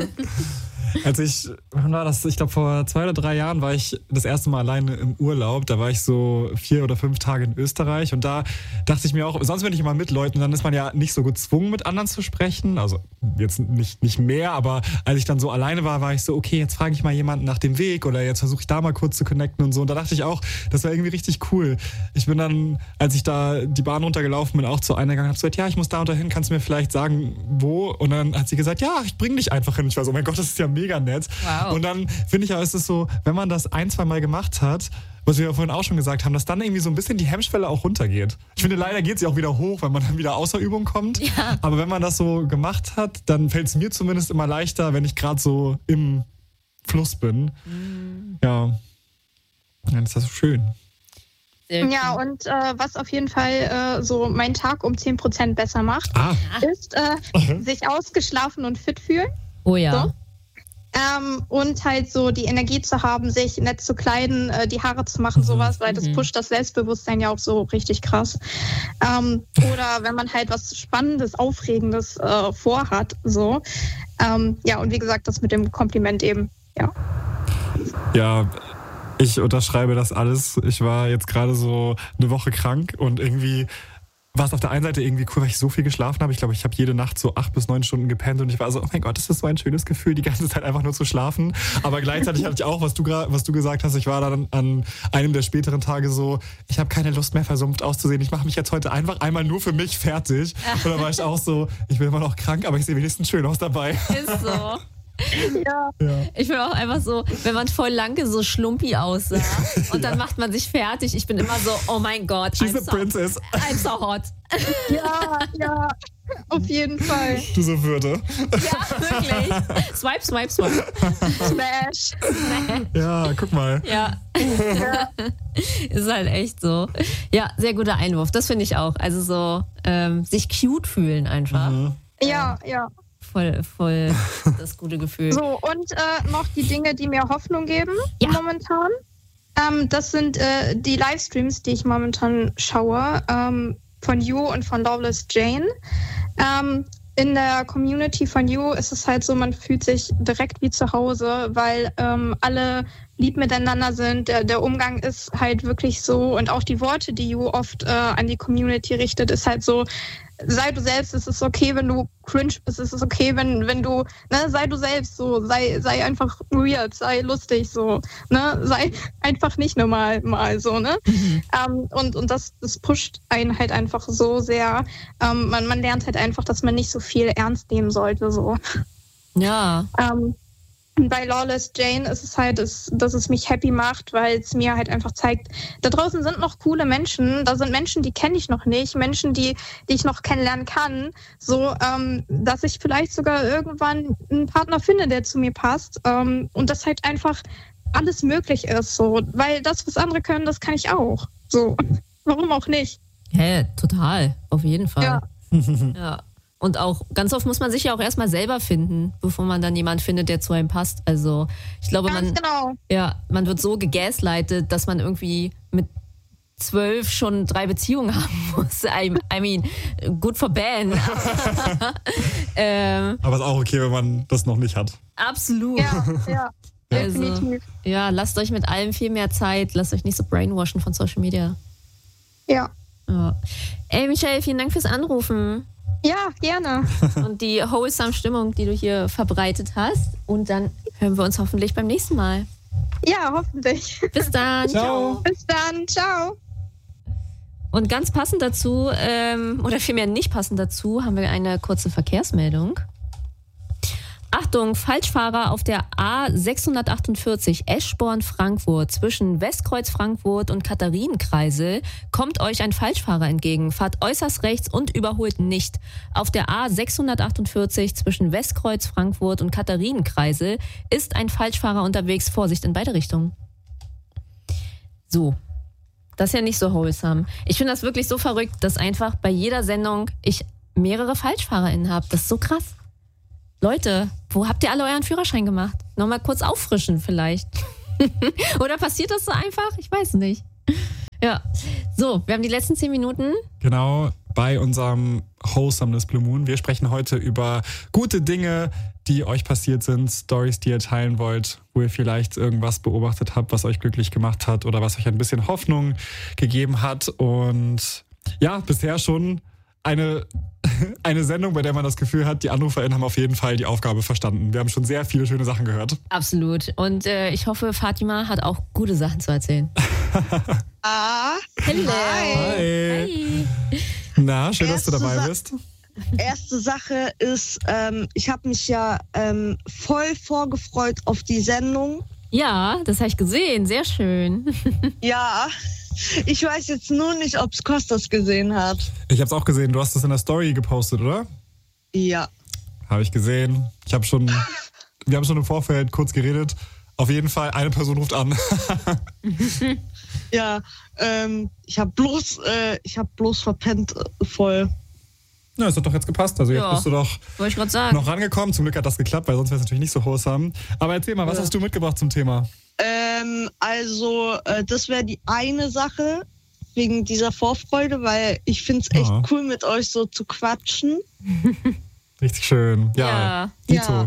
Wann war das? Ich glaube, vor 2 oder 3 Jahren war ich das erste Mal alleine im Urlaub. Da war ich so 4 oder 5 Tage in Österreich und da dachte ich mir auch, sonst bin ich immer mit Leuten, dann ist man ja nicht so gezwungen, mit anderen zu sprechen. Also jetzt nicht mehr, aber als ich dann so alleine war ich so, okay, jetzt frage ich mal jemanden nach dem Weg oder jetzt versuche ich da mal kurz zu connecten und so. Und da dachte ich auch, das war irgendwie richtig cool. Ich bin dann, als ich da die Bahn runtergelaufen bin, auch zu einer gegangen, habe gesagt, ja, ich muss da und dahin, kannst du mir vielleicht sagen, wo? Und dann hat sie gesagt, ja, ich bring dich einfach hin. Ich war so, oh mein Gott, das ist ja mega nett. Wow. Und dann finde ich auch, ist es so, wenn man das 1-2 Mal gemacht hat, was wir ja vorhin auch schon gesagt haben, dass dann irgendwie so ein bisschen die Hemmschwelle auch runtergeht. Ich finde, leider geht sie auch wieder hoch, wenn man dann wieder außer Übung kommt. Ja. Aber wenn man das so gemacht hat, dann fällt es mir zumindest immer leichter, wenn ich gerade so im Fluss bin. Ja, dann ist das so schön. Ja, und was auf jeden Fall so meinen Tag um 10% besser macht, ist sich ausgeschlafen und fit fühlen. Oh ja. So. Und halt so die Energie zu haben, sich nett zu kleiden, die Haare zu machen, sowas, weil das pusht das Selbstbewusstsein ja auch so richtig krass. Oder wenn man halt was Spannendes, Aufregendes vorhat, so. Ja, und wie gesagt, das mit dem Kompliment eben, ja. Ja, ich unterschreibe das alles. Ich war jetzt gerade so eine Woche krank und irgendwie war es auf der einen Seite irgendwie cool, weil ich so viel geschlafen habe. Ich glaube, ich habe jede Nacht so 8 bis 9 Stunden gepennt und ich war so, oh mein Gott, das ist so ein schönes Gefühl, die ganze Zeit einfach nur zu schlafen. Aber gleichzeitig hatte ich auch, was du gesagt hast, ich war dann an einem der späteren Tage so, ich habe keine Lust mehr versumpft auszusehen. Ich mache mich jetzt heute einfach einmal nur für mich fertig. Und dann war ich auch so, ich bin immer noch krank, aber ich sehe wenigstens schön aus dabei. Ist so. Ja. Ich bin auch einfach so, wenn man voll lange so schlumpi aussah und dann macht man sich fertig. Ich bin immer so, oh mein Gott, She's a princess. I'm so hot. Ja, auf jeden Fall. Du so Würde. Ja, wirklich. Swipe, swipe, swipe. Smash. Ja, guck mal. Ja. Ist halt echt so. Ja, sehr guter Einwurf. Das finde ich auch. Also so sich cute fühlen einfach. Ja. Voll das gute Gefühl. So, und noch die Dinge, die mir Hoffnung geben momentan. Das sind die Livestreams, die ich momentan schaue, von You und von Lawless Jane. In der Community von You ist es halt so, man fühlt sich direkt wie zu Hause, weil alle lieb miteinander sind. Der Umgang ist halt wirklich so und auch die Worte, die You oft an die Community richtet, ist halt so, sei du selbst, es ist okay, wenn du cringe bist, es ist okay, wenn du, ne, sei du selbst so, sei einfach weird, sei lustig so, ne, sei einfach nicht normal mal so, ne. Und das pusht einen halt einfach so sehr. Man lernt halt einfach, dass man nicht so viel ernst nehmen sollte, so. Ja. Bei Lawless Jane ist es halt, dass es mich happy macht, weil es mir halt einfach zeigt, da draußen sind noch coole Menschen, da sind Menschen, die kenne ich noch nicht, Menschen, die ich noch kennenlernen kann, so, dass ich vielleicht sogar irgendwann einen Partner finde, der zu mir passt, und das halt einfach alles möglich ist, so, weil das, was andere können, das kann ich auch, so, warum auch nicht? Hä, total, auf jeden Fall. Ja. Ja. Und auch, ganz oft muss man sich ja auch erstmal selber finden, bevor man dann jemanden findet, der zu einem passt. Also, ich glaube, man wird so gegaslightet, dass man irgendwie mit 12 schon 3 Beziehungen haben muss. I mean, good for Ben. Aber ist auch okay, wenn man das noch nicht hat. Absolut. Ja. Also, Definitiv. ja, lasst euch mit allem viel mehr Zeit, lasst euch nicht so brainwashen von Social Media. Ja. Ey, Michelle, vielen Dank fürs Anrufen. Ja, gerne. Und die wholesome Stimmung, die du hier verbreitet hast. Und dann hören wir uns hoffentlich beim nächsten Mal. Ja, hoffentlich. Bis dann. Ciao. Bis dann. Ciao. Und ganz passend dazu, oder vielmehr nicht passend dazu, haben wir eine kurze Verkehrsmeldung. Achtung, Falschfahrer auf der A648 Eschborn-Frankfurt zwischen Westkreuz Frankfurt und Katharinenkreisel kommt euch ein Falschfahrer entgegen. Fahrt äußerst rechts und überholt nicht. Auf der A648 zwischen Westkreuz Frankfurt und Katharinenkreisel ist ein Falschfahrer unterwegs. Vorsicht in beide Richtungen. So, das ist ja nicht so wholesome. Ich finde das wirklich so verrückt, dass einfach bei jeder Sendung ich mehrere FalschfahrerInnen habe. Das ist so krass. Leute, wo habt ihr alle euren Führerschein gemacht? Nochmal kurz auffrischen vielleicht. Oder passiert das so einfach? Ich weiß nicht. Ja, so, wir haben die letzten 10 Minuten. Genau, bei unserem Wholesomeness Blue Moon. Wir sprechen heute über gute Dinge, die euch passiert sind, Stories, die ihr teilen wollt, wo ihr vielleicht irgendwas beobachtet habt, was euch glücklich gemacht hat oder was euch ein bisschen Hoffnung gegeben hat. Und ja, bisher schon eine Sendung, bei der man das Gefühl hat, die AnruferInnen haben auf jeden Fall die Aufgabe verstanden. Wir haben schon sehr viele schöne Sachen gehört. Absolut. Und ich hoffe, Fatima hat auch gute Sachen zu erzählen. Hello. Hi. Na, schön, dass du dabei bist. Erste Sache ist, ich habe mich ja voll vorgefreut auf die Sendung. Ja, das habe ich gesehen. Sehr schön. Ja, ich weiß jetzt nur nicht, ob Kostas gesehen hat. Ich habe es auch gesehen. Du hast es in der Story gepostet, oder? Ja. Habe ich gesehen. Wir haben schon im Vorfeld kurz geredet. Auf jeden Fall, eine Person ruft an. Ja, ich habe bloß verpennt voll. Ja, es hat doch jetzt gepasst. Also jetzt bist du doch wollte ich gerade sagen. Noch rangekommen. Zum Glück hat das geklappt, weil sonst wäre es natürlich nicht so wholesome. Aber erzähl mal, was hast du mitgebracht zum Thema? Das wäre die eine Sache wegen dieser Vorfreude, weil ich finde es echt cool, mit euch so zu quatschen. Richtig schön. Ja. Ja.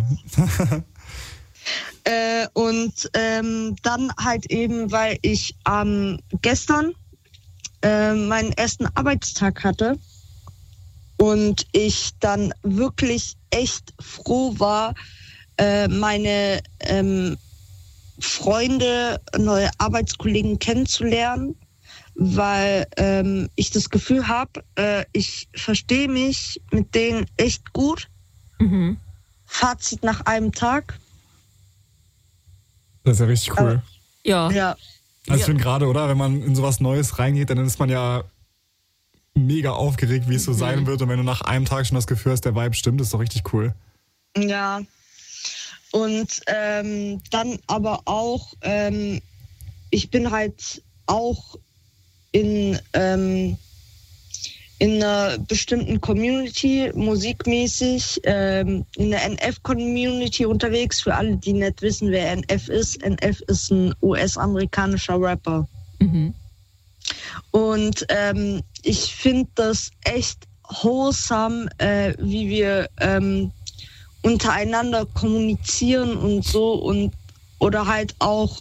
Und dann halt eben, weil ich gestern meinen ersten Arbeitstag hatte und ich dann wirklich echt froh war, meine Freunde, neue Arbeitskollegen kennenzulernen, weil ich das Gefühl habe, ich verstehe mich mit denen echt gut. Mhm. Fazit nach einem Tag. Das ist ja richtig cool. Ja. Also ich finde gerade, oder, wenn man in sowas Neues reingeht, dann ist man ja mega aufgeregt, wie es so sein wird. Und wenn du nach einem Tag schon das Gefühl hast, der Vibe stimmt, ist doch richtig cool. Ja. Und dann aber auch, ich bin halt auch in einer bestimmten Community, musikmäßig, in der NF-Community unterwegs. Für alle, die nicht wissen, wer NF ist. NF ist ein US-amerikanischer Rapper. Mhm. Und ich finde das echt wholesome, wie wir untereinander kommunizieren und so oder halt auch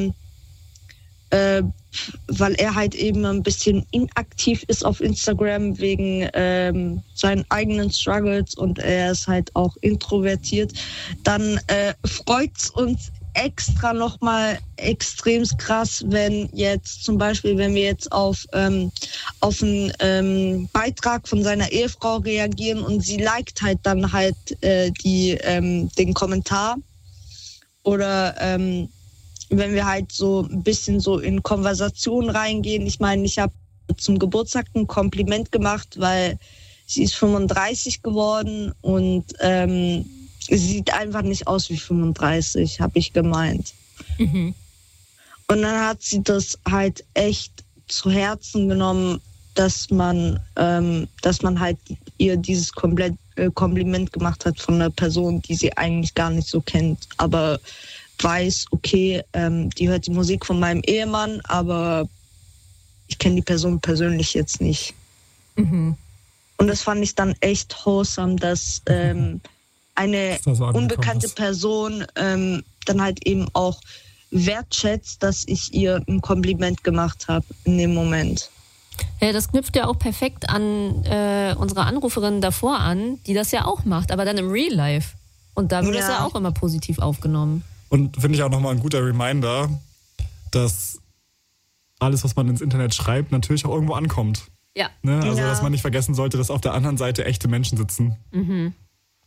weil er halt eben ein bisschen inaktiv ist auf Instagram wegen seinen eigenen Struggles und er ist halt auch introvertiert, dann freut's uns extra nochmal extrem krass, wenn jetzt zum Beispiel, wenn wir jetzt auf einen Beitrag von seiner Ehefrau reagieren und sie liked halt dann halt den Kommentar oder wenn wir halt so ein bisschen so in Konversation reingehen. Ich meine, ich habe zum Geburtstag ein Kompliment gemacht, weil sie ist 35 geworden und sie sieht einfach nicht aus wie 35, habe ich gemeint. Mhm. Und dann hat sie das halt echt zu Herzen genommen, dass man halt ihr dieses Kompliment gemacht hat von einer Person, die sie eigentlich gar nicht so kennt, aber weiß, okay, die hört die Musik von meinem Ehemann, aber ich kenne die Person persönlich jetzt nicht. Mhm. Und das fand ich dann echt wholesome, dass eine unbekannte Person dann halt eben auch wertschätzt, dass ich ihr ein Kompliment gemacht habe in dem Moment. Ja, das knüpft ja auch perfekt an unsere Anruferin davor an, die das ja auch macht, aber dann im Real Life. Und da wird das ja auch immer positiv aufgenommen. Und finde ich auch nochmal ein guter Reminder, dass alles, was man ins Internet schreibt, natürlich auch irgendwo ankommt. Ja. Ne? Also, dass man nicht vergessen sollte, dass auf der anderen Seite echte Menschen sitzen. Mhm.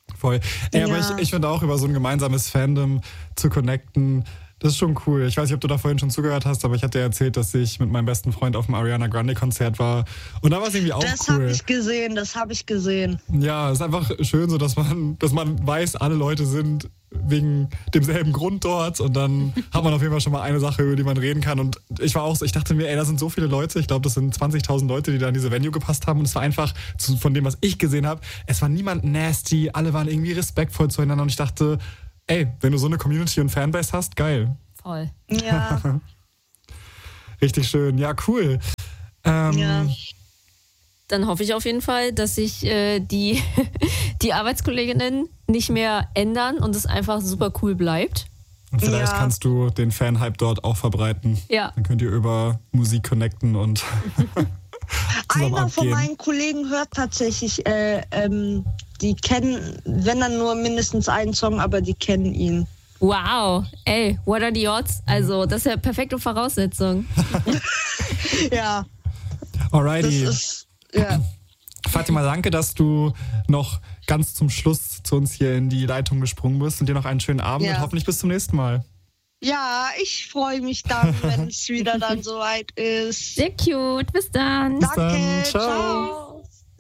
Voll. Aber ich finde auch, über so ein gemeinsames Fandom zu connecten, das ist schon cool. Ich weiß nicht, ob du da vorhin schon zugehört hast, aber ich hatte dir erzählt, dass ich mit meinem besten Freund auf dem Ariana Grande Konzert war. Und da war es irgendwie auch das cool. Das habe ich gesehen. Ja, es ist einfach schön so, dass man weiß, alle Leute sind wegen demselben Grund dort. Und dann hat man auf jeden Fall schon mal eine Sache, über die man reden kann. Und ich dachte mir, da sind so viele Leute. Ich glaube, das sind 20.000 Leute, die da in diese Venue gepasst haben. Und es war einfach, von dem, was ich gesehen habe, es war niemand nasty. Alle waren irgendwie respektvoll zueinander. Und ich dachte, wenn du so eine Community und Fanbase hast, geil. Voll. Ja. Richtig schön. Ja, cool. Ja. Dann hoffe ich auf jeden Fall, dass sich die Arbeitskolleginnen nicht mehr ändern und es einfach super cool bleibt. Und vielleicht kannst du den Fanhype dort auch verbreiten. Ja. Dann könnt ihr über Musik connecten und einer von meinen Kollegen hört tatsächlich, die kennen, wenn dann nur mindestens einen Song, aber die kennen ihn. Wow, what are the odds? Also, das ist ja perfekte Voraussetzung. Ja. Alrighty. Ja. Fatima, danke, dass du noch ganz zum Schluss zu uns hier in die Leitung gesprungen bist und dir noch einen schönen Abend und hoffentlich bis zum nächsten Mal. Ja, ich freue mich dann, wenn es wieder dann soweit ist. Sehr cute, bis dann. Danke, ciao.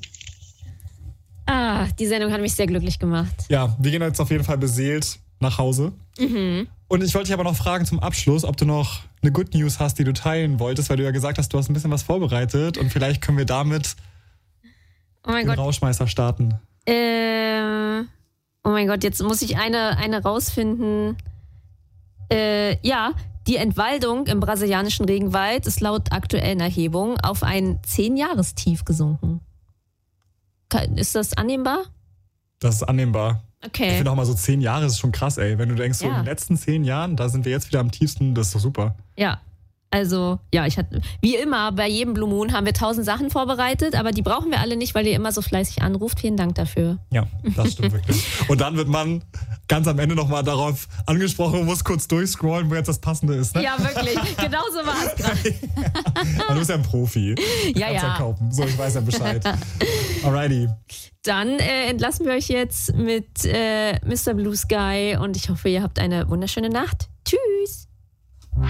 Die Sendung hat mich sehr glücklich gemacht. Ja, wir gehen jetzt auf jeden Fall beseelt nach Hause. Und ich wollte dich aber noch fragen zum Abschluss, ob du noch eine Good News hast, die du teilen wolltest, weil du ja gesagt hast, du hast ein bisschen was vorbereitet und vielleicht können wir damit den Rauschmeister starten. Oh mein Gott, jetzt muss ich eine rausfinden. Die Entwaldung im brasilianischen Regenwald ist laut aktuellen Erhebungen auf ein 10-Jahrestief gesunken. Ist das annehmbar? Das ist annehmbar. Okay. Ich finde auch mal so 10 Jahre ist schon krass, Wenn du denkst, so in den letzten 10 Jahren, da sind wir jetzt wieder am tiefsten, das ist doch super. Ja, also, ich hatte, wie immer, bei jedem Blue Moon haben wir 1000 Sachen vorbereitet, aber die brauchen wir alle nicht, weil ihr immer so fleißig anruft. Vielen Dank dafür. Ja, das stimmt wirklich. Und dann wird man ganz am Ende nochmal darauf angesprochen und muss kurz durchscrollen, wo jetzt das Passende ist. Ne? Ja, wirklich. Genau so war es gerade. Du bist ja ein Profi. Ja. Kaufen. So, ich weiß ja Bescheid. Alrighty. Dann entlassen wir euch jetzt mit Mr. Blue Sky und ich hoffe, ihr habt eine wunderschöne Nacht.